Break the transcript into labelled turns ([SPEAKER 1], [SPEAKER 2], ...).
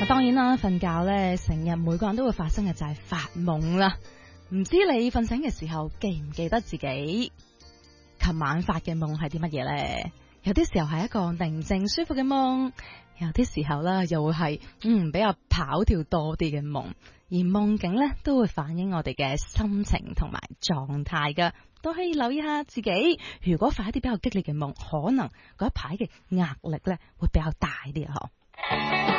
[SPEAKER 1] 當然啦，瞓覺咧成日每個人都會發生嘅就係發夢啦。唔知你瞓醒嘅時候記唔記得自己琴晚發嘅夢係啲乜嘢呢？有啲時候係一個寧靜舒服嘅夢，有啲時候咧又會係比較跑跳多啲嘅夢。而夢境咧都會反映我哋嘅心情同埋狀態噶，都可以留意下自己。如果發一啲比較激烈嘅夢，可能嗰一排嘅壓力咧會比較大啲啊！